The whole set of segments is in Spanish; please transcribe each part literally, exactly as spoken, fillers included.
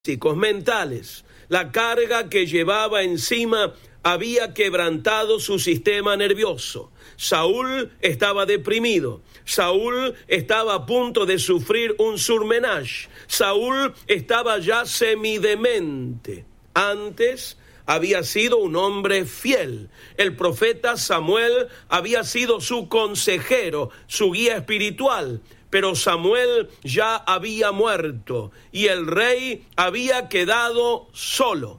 físicos, mentales. La carga que llevaba encima había quebrantado su sistema nervioso. Saúl estaba deprimido. Saúl estaba a punto de sufrir un surmenage. Saúl estaba ya semidemente. Antes había sido un hombre fiel. El profeta Samuel había sido su consejero, su guía espiritual. Pero Samuel ya había muerto y el rey había quedado solo,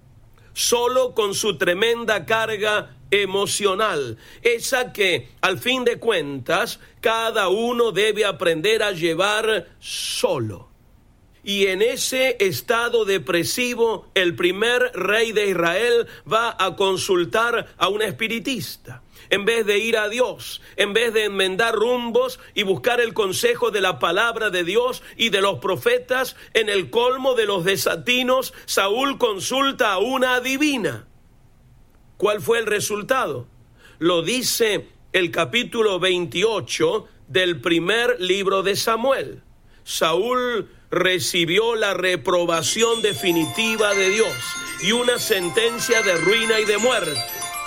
solo con su tremenda carga emocional, esa que, al fin de cuentas, cada uno debe aprender a llevar solo. Y en ese estado depresivo, el primer rey de Israel va a consultar a un espiritista. En vez de ir a Dios, en vez de enmendar rumbos y buscar el consejo de la palabra de Dios y de los profetas, en el colmo de los desatinos, Saúl consulta a una adivina. ¿Cuál fue el resultado? Lo dice el capítulo veintiocho del primer libro de Samuel. Saúl recibió la reprobación definitiva de Dios y una sentencia de ruina y de muerte.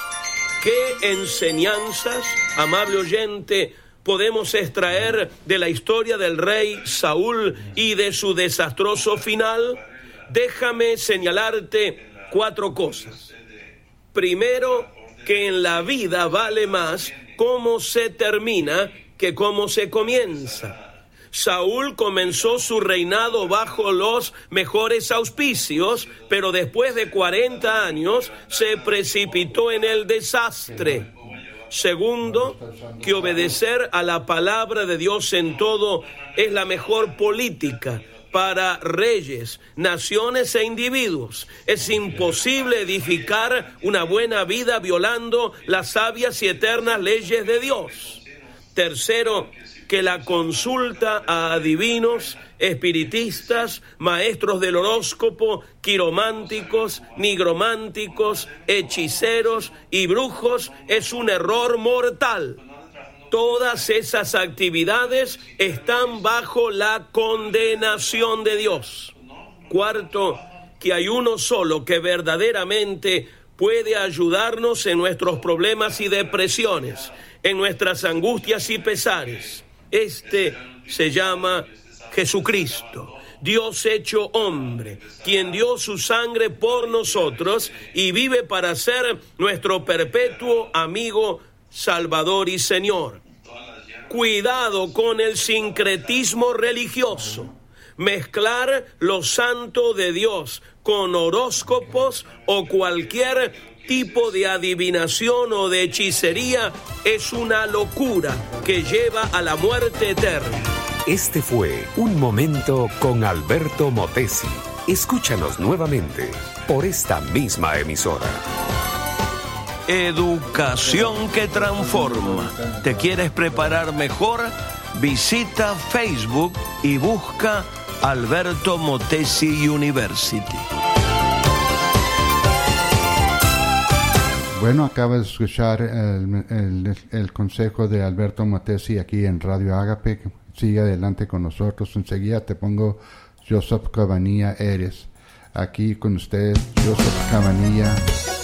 ¿Qué enseñanzas, amable oyente, podemos extraer de la historia del rey Saúl y de su desastroso final? Déjame señalarte cuatro cosas. Primero, que en la vida vale más cómo se termina que cómo se comienza. Saúl comenzó su reinado bajo los mejores auspicios, pero después de cuarenta años se precipitó en el desastre. Segundo, que obedecer a la palabra de Dios en todo es la mejor política para reyes, naciones e individuos. Es imposible edificar una buena vida violando las sabias y eternas leyes de Dios. Tercero, que la consulta a adivinos, espiritistas, maestros del horóscopo, quirománticos, nigrománticos, hechiceros y brujos es un error mortal. Todas esas actividades están bajo la condenación de Dios. Cuarto, que hay uno solo que verdaderamente puede ayudarnos en nuestros problemas y depresiones, en nuestras angustias y pesares. Este se llama Jesucristo, Dios hecho hombre, quien dio su sangre por nosotros y vive para ser nuestro perpetuo amigo, Salvador y Señor. Cuidado con el sincretismo religioso. Mezclar lo santo de Dios con horóscopos o cualquier tipo de adivinación o de hechicería es una locura que lleva a la muerte eterna. Este fue Un Momento con Alberto Motesi. Escúchanos nuevamente por esta misma emisora. Educación que transforma. ¿Te quieres preparar mejor? Visita Facebook y busca Alberto Motesi University. Bueno, acabas de escuchar el, el, el consejo de Alberto Motesi aquí en Radio Ágape. Sigue adelante con nosotros. Enseguida te pongo Joseph Cabanilla Eres. Aquí con ustedes, Joseph Cabanilla.